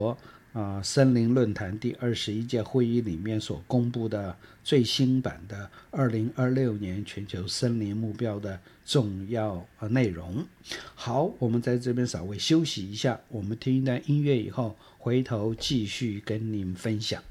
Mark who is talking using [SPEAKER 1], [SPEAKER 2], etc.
[SPEAKER 1] 森林论坛第21届会议里面所公布的最新版的2026年全球森林目标的重要内容。好，我们在这边稍微休息一下，我们听一段音乐以后，回头继续跟您分享。